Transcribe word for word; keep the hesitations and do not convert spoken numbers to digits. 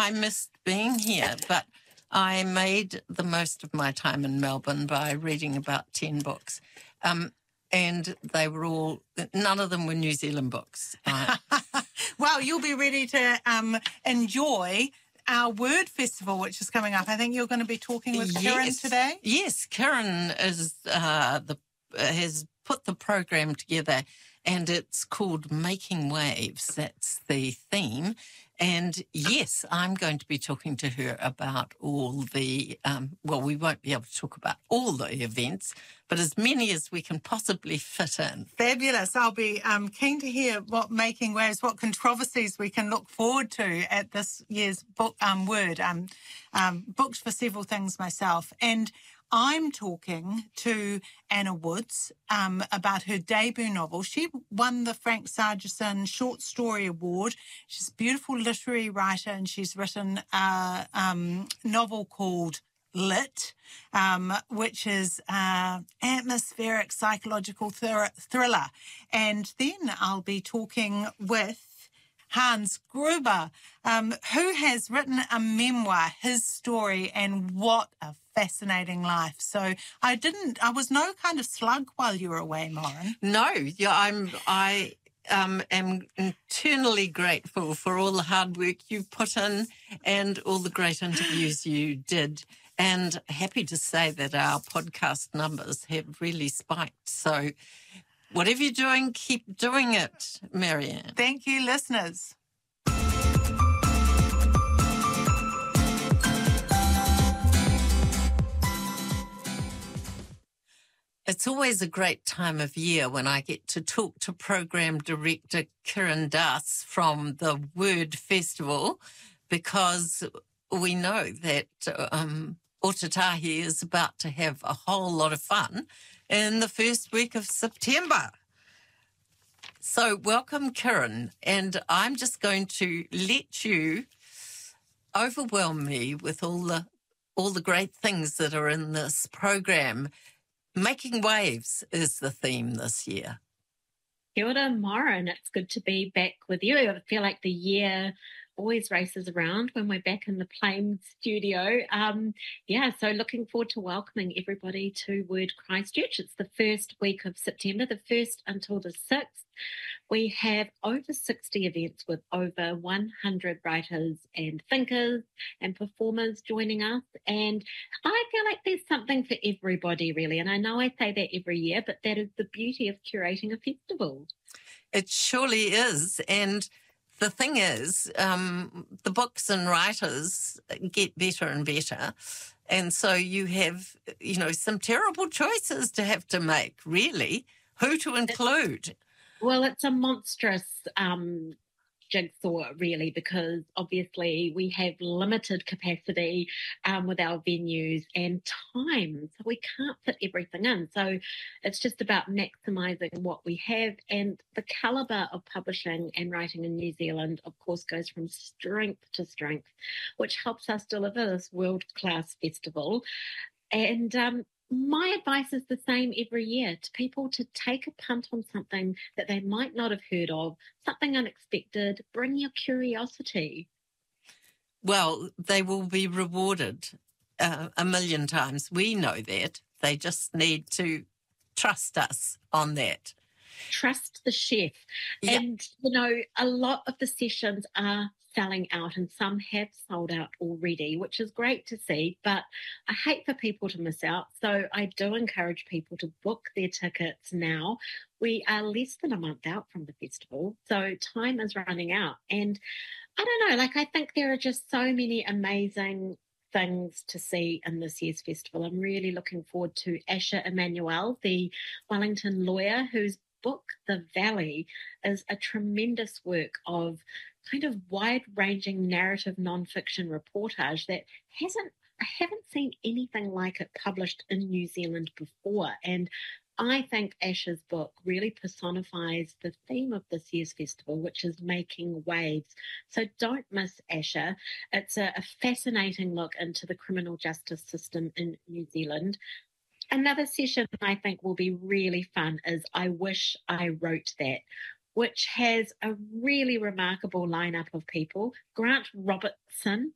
I missed being here, but I made the most of my time in Melbourne by reading about ten books. Um, and they were all, none of them were New Zealand books. Uh, well, you'll be ready to um, enjoy our Word Festival, which is coming up. I think you're going to be talking with yes, Karen today. Yes, Karen is uh, the uh, has put the program together, and it's called Making Waves. That's the theme. And yes, I'm going to be talking to her about all the, um, well, we won't be able to talk about all the events, but as many as we can possibly fit in. Fabulous. I'll be um, keen to hear what Making Waves, what controversies we can look forward to at this year's book um, Word. Um, um, booked for several things myself. And I'm talking to Anna Woods um, about her debut novel. She won the Frank Sargeson Short Story Award. She's a beautiful literary writer, and she's written a um, novel called Lit, um, which is uh, atmospheric psychological thr- thriller. And then I'll be talking with Hans Gruber, um, who has written a memoir, his story, and what a fascinating life. So I didn't, I was no kind of slug while you were away, Lauren. No, yeah, I'm, I um, am eternally grateful for all the hard work you put in and all the great interviews you did. And happy to say that our podcast numbers have really spiked. So whatever you're doing, keep doing it, Marianne. Thank you, listeners. It's always a great time of year when I get to talk to Program Director Kiran Das from the Word Festival, because we know that um, Otatahi is about to have a whole lot of fun in the first week of September. So welcome, Kiran, and I'm just going to let you overwhelm me with all the all the great things that are in this program. Making Waves is the theme this year. Kia ora, Maureen. It's good to be back with you. I feel like the year always races around when we're back in the Plain studio. Um, yeah, so looking forward to welcoming everybody to Word Christchurch. It's the first week of September, the first until the sixth. We have over sixty events with over one hundred writers and thinkers and performers joining us. And I feel like there's something for everybody, really. And I know I say that every year, but that is the beauty of curating a festival. It surely is. And the thing is, um, the books and writers get better and better. And so you have, you know, some terrible choices to have to make, really. Who to include? Well, it's a monstrous um, jigsaw, really, because obviously we have limited capacity um, with our venues and time, so we can't fit everything in. So it's just about maximising what we have, and the calibre of publishing and writing in New Zealand, of course, goes from strength to strength, which helps us deliver this world-class festival. And um, my advice is the same every year to people: to take a punt on something that they might not have heard of, something unexpected. Bring your curiosity. Well, they will be rewarded uh, a million times. We know that. They just need to trust us on that. Trust the chef. Yeah. And, you know, a lot of the sessions are selling out, and some have sold out already, which is great to see, but I hate for people to miss out. So I do encourage people to book their tickets now. We are less than a month out from the festival, so time is running out. And I don't know, like, I think there are just so many amazing things to see in this year's festival. I'm really looking forward to Asher Emanuel, the Wellington lawyer, whose book, The Valley, is a tremendous work of kind of wide-ranging narrative nonfiction reportage that hasn't, I haven't seen anything like it published in New Zealand before. And I think Asher's book really personifies the theme of this year's festival, which is making waves. So don't miss Asher. It's a, a fascinating look into the criminal justice system in New Zealand. Another session I think will be really fun is I Wish I Wrote That, which has a really remarkable lineup of people. Grant Robertson